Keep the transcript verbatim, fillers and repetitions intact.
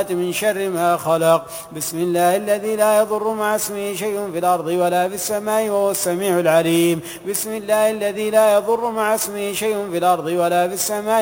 من شر ما خلق. بسم الله الذي لا يضر مع اسمه شيء في الأرض ولا في السماء وهو السميع العليم. بسم الله الذي لا يضر مع اسمه شيء في الأرض ولا في السماء